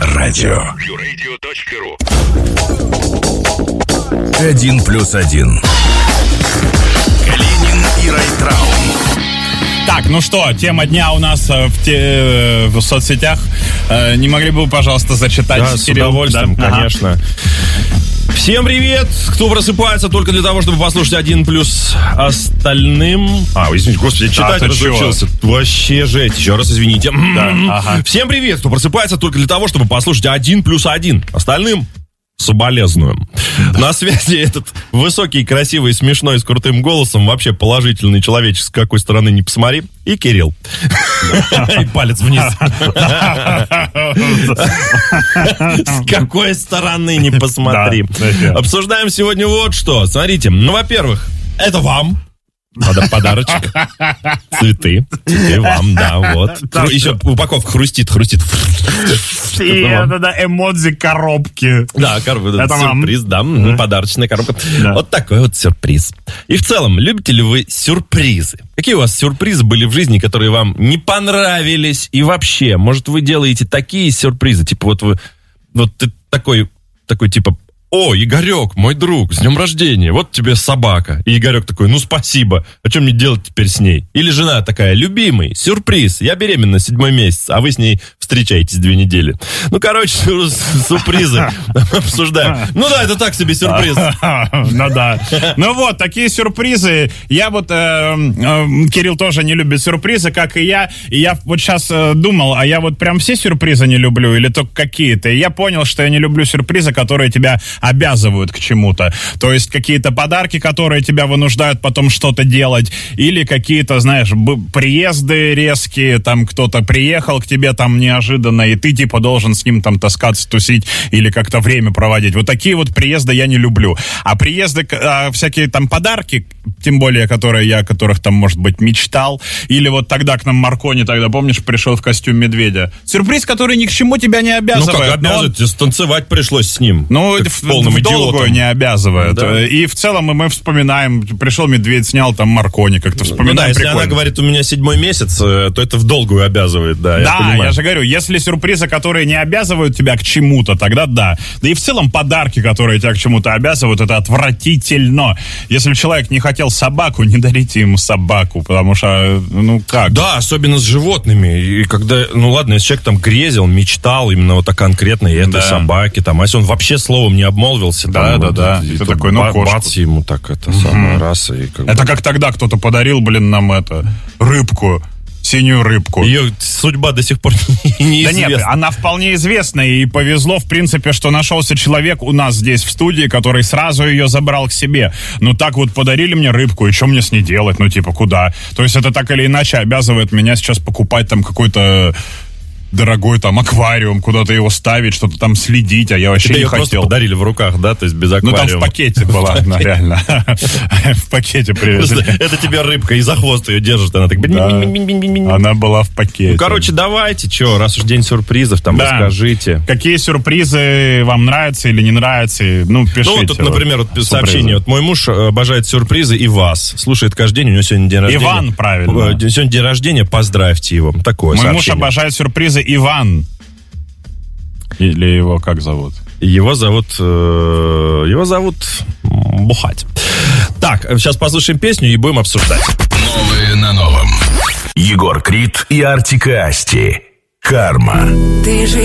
радио. View-radio.ru 1+1. Калинин и Райтрау. Так, ну что, тема дня у нас в соцсетях. Не могли бы вы, пожалуйста, зачитать? Да, с удовольствием, да? Конечно. Всем привет! Кто просыпается только для того, чтобы послушать 1 плюс остальным... извините, господи, читать разучился. Вообще жесть. Еще раз извините. Всем привет! Кто просыпается только для того, чтобы послушать 1 плюс 1 остальным... соболезнуем. На связи этот высокий, красивый, смешной, с крутым голосом, вообще положительный человек, с какой стороны не посмотри, и Кирилл. И палец вниз. С какой стороны не посмотри. Обсуждаем сегодня вот что. Смотрите, во-первых, это вам. Надо подарочек. Цветы вам, да, вот. Еще упаковка хрустит. И это эмодзи коробки. Да, это сюрприз, да, подарочная коробка. Вот такой вот сюрприз. И в целом, любите ли вы сюрпризы? Какие у вас сюрпризы были в жизни, которые вам не понравились? И вообще, может, вы делаете такие сюрпризы? Типа вот ты такой типа... О, Игорек, мой друг, с днем рождения, вот тебе собака. И Игорек такой, ну спасибо, а что мне делать теперь с ней? Или жена такая, любимый, сюрприз, я беременна 7-й месяц, а вы с ней встречаетесь 2 недели. Ну, короче, сюрпризы обсуждаем. Ну да, это так себе сюрприз. Ну да. Ну вот, такие сюрпризы. Я вот, Кирилл тоже не любит сюрпризы, как и я. И я вот сейчас думал, а я вот прям все сюрпризы не люблю или только какие-то? И я понял, что я не люблю сюрпризы, которые тебя обязывают к чему-то. То есть какие-то подарки, которые тебя вынуждают потом что-то делать, или какие-то, знаешь, приезды резкие, там кто-то приехал к тебе там неожиданно, и ты типа должен с ним там таскаться, тусить, или как-то время проводить. Вот такие вот приезды я не люблю. А приезды, всякие там подарки, тем более, которых там, может быть, мечтал, или вот тогда к нам Маркони, тогда, помнишь, пришел в костюме медведя. Сюрприз, который ни к чему тебя не обязывает. Ну как обязывает? Станцевать пришлось с ним. Ну, в долгую не обязывает. Да. И в целом мы вспоминаем, пришел медведь, снял там Маркони, как-то вспоминаем. Ну да, если она говорит, у меня 7-й месяц, то это в долгую обязывает, да. Да, я же говорю, если сюрпризы, которые не обязывают тебя к чему-то, тогда да. Да и в целом подарки, которые тебя к чему-то обязывают, это отвратительно. Если человек не хотел собаку, не дарите ему собаку, потому что, ну как? Да, особенно с животными. И когда, ну ладно, если человек там грезил, мечтал именно вот так конкретно и этой собаки, там, а если он вообще словом не обмолвился, да. Ты такой, ну, кошку. Бац ему так, это самая раса. И это как тогда кто-то подарил, нам рыбку. Синюю рыбку. Ее судьба до сих пор неизвестна. Да нет, она вполне известна, и повезло, в принципе, что нашелся человек у нас здесь в студии, который сразу ее забрал к себе. Ну так вот подарили мне рыбку, и что мне с ней делать? Ну типа куда? То есть это так или иначе обязывает меня сейчас покупать там какой-то дорогой там аквариум, куда-то его ставить, что-то там следить, а я вообще не хотел. Просто подарили в руках, да, то есть без аквариума. Ну там в пакете была, реально. В пакете привезли. Это тебе рыбка, и за хвост ее держит, она так... Она была в пакете. Ну, короче, давайте, раз уж день сюрпризов, там расскажите. Какие сюрпризы вам нравятся или не нравятся, ну, пишите. Ну, тут, например, сообщение. Вот мой муж обожает сюрпризы и вас. Слушает каждый день, у него сегодня день рождения. Иван, правильно. Сегодня день рождения, поздравьте его. Такое сообщение. Мой муж обожает сюрпризы. Иван. Или его как зовут? Его зовут Бухать. Так, сейчас послушаем песню и будем обсуждать. Новые на новом. Егор Крид и Артик и Асти. Карма.